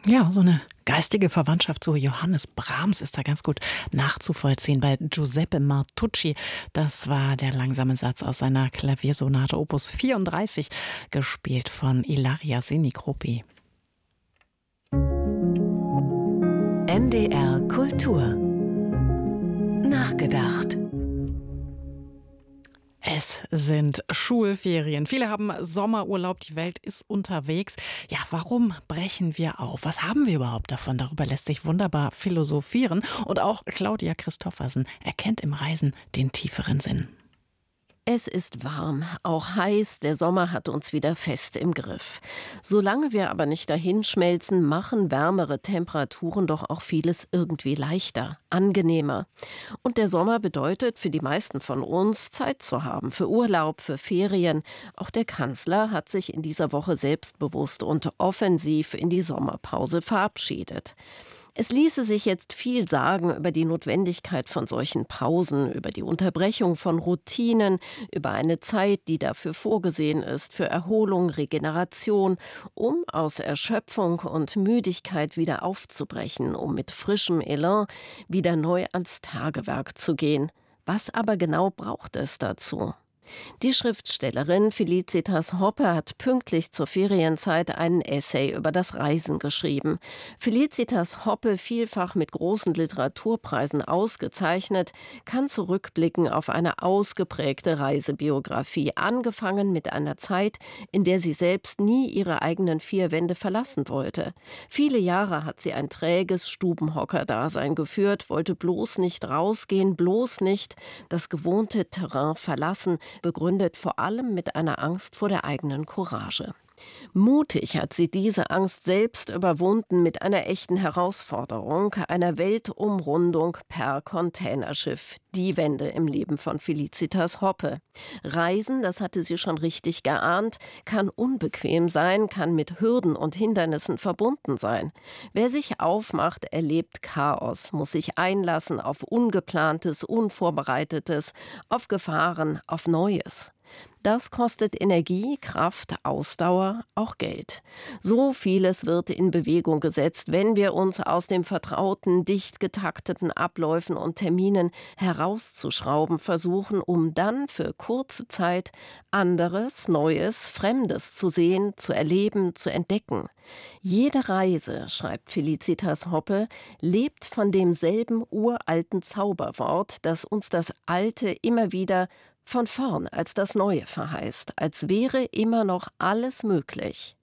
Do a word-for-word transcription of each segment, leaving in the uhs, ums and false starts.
Ja, so eine geistige Verwandtschaft zu Johannes Brahms ist da ganz gut nachzuvollziehen bei Giuseppe Martucci. Das war der langsame Satz aus seiner Klaviersonate Opus vierunddreißig, gespielt von Ilaria Senikropi. N D R Kultur nachgedacht. Es sind Schulferien. Viele haben Sommerurlaub, die Welt ist unterwegs. Ja, warum brechen wir auf? Was haben wir überhaupt davon? Darüber lässt sich wunderbar philosophieren. Und auch Claudia Christoffersen erkennt im Reisen den tieferen Sinn. Es ist warm, auch heiß, der Sommer hat uns wieder fest im Griff. Solange wir aber nicht dahinschmelzen, machen wärmere Temperaturen doch auch vieles irgendwie leichter, angenehmer. Und der Sommer bedeutet für die meisten von uns, Zeit zu haben, für Urlaub, für Ferien. Auch der Kanzler hat sich in dieser Woche selbstbewusst und offensiv in die Sommerpause verabschiedet. Es ließe sich jetzt viel sagen über die Notwendigkeit von solchen Pausen, über die Unterbrechung von Routinen, über eine Zeit, die dafür vorgesehen ist, für Erholung, Regeneration, um aus Erschöpfung und Müdigkeit wieder aufzubrechen, um mit frischem Elan wieder neu ans Tagewerk zu gehen. Was aber genau braucht es dazu? Die Schriftstellerin Felicitas Hoppe hat pünktlich zur Ferienzeit einen Essay über das Reisen geschrieben. Felicitas Hoppe, vielfach mit großen Literaturpreisen ausgezeichnet, kann zurückblicken auf eine ausgeprägte Reisebiografie, angefangen mit einer Zeit, in der sie selbst nie ihre eigenen vier Wände verlassen wollte. Viele Jahre hat sie ein träges Stubenhocker-Dasein geführt, wollte bloß nicht rausgehen, bloß nicht das gewohnte Terrain verlassen, begründet vor allem mit einer Angst vor der eigenen Courage. Mutig hat sie diese Angst selbst überwunden mit einer echten Herausforderung, einer Weltumrundung per Containerschiff. Die Wende im Leben von Felicitas Hoppe. Reisen, das hatte sie schon richtig geahnt, kann unbequem sein, kann mit Hürden und Hindernissen verbunden sein. Wer sich aufmacht, erlebt Chaos, muss sich einlassen auf Ungeplantes, Unvorbereitetes, auf Gefahren, auf Neues. Das kostet Energie, Kraft, Ausdauer, auch Geld. So vieles wird in Bewegung gesetzt, wenn wir uns aus dem vertrauten, dicht getakteten Abläufen und Terminen herauszuschrauben versuchen, um dann für kurze Zeit anderes, Neues, Fremdes zu sehen, zu erleben, zu entdecken. Jede Reise, schreibt Felicitas Hoppe, lebt von demselben uralten Zauberwort, das uns das Alte immer wieder von vorn als das Neue verheißt, als wäre immer noch alles möglich.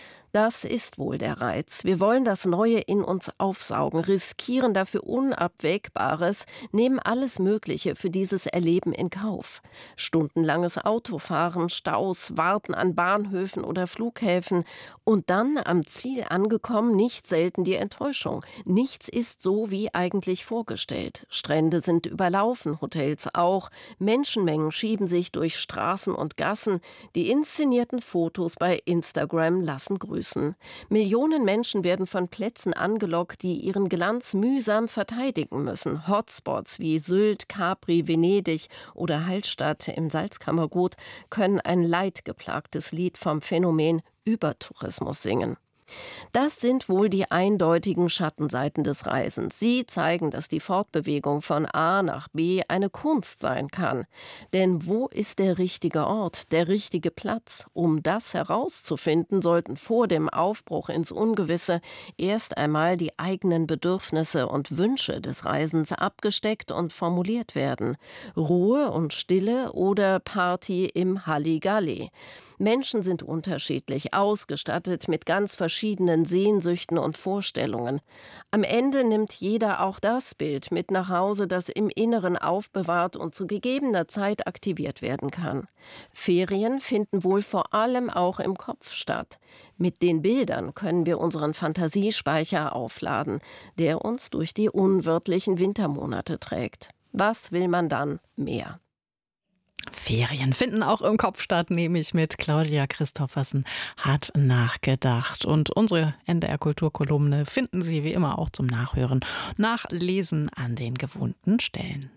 Das ist wohl der Reiz. Wir wollen das Neue in uns aufsaugen, riskieren dafür Unabwägbares, nehmen alles Mögliche für dieses Erleben in Kauf. Stundenlanges Autofahren, Staus, Warten an Bahnhöfen oder Flughäfen und dann am Ziel angekommen nicht selten die Enttäuschung. Nichts ist so wie eigentlich vorgestellt. Strände sind überlaufen, Hotels auch. Menschenmengen schieben sich durch Straßen und Gassen. Die inszenierten Fotos bei Instagram lassen grüßen. Millionen Menschen werden von Plätzen angelockt, die ihren Glanz mühsam verteidigen müssen. Hotspots wie Sylt, Capri, Venedig oder Hallstatt im Salzkammergut können ein leidgeplagtes Lied vom Phänomen Übertourismus singen. Das sind wohl die eindeutigen Schattenseiten des Reisens. Sie zeigen, dass die Fortbewegung von A nach B eine Kunst sein kann. Denn wo ist der richtige Ort, der richtige Platz? Um das herauszufinden, sollten vor dem Aufbruch ins Ungewisse erst einmal die eigenen Bedürfnisse und Wünsche des Reisens abgesteckt und formuliert werden. Ruhe und Stille oder Party im Halligalli. Menschen sind unterschiedlich ausgestattet mit ganz verschiedenen Sehnsüchten und Vorstellungen. Am Ende nimmt jeder auch das Bild mit nach Hause, das im Inneren aufbewahrt und zu gegebener Zeit aktiviert werden kann. Ferien finden wohl vor allem auch im Kopf statt. Mit den Bildern können wir unseren Fantasiespeicher aufladen, der uns durch die unwirtlichen Wintermonate trägt. Was will man dann mehr? Ferien finden auch im Kopf statt, nehme ich mit. Claudia Christoffersen hat nachgedacht. Und unsere N D R-Kulturkolumne finden Sie wie immer auch zum Nachhören, Nachlesen an den gewohnten Stellen.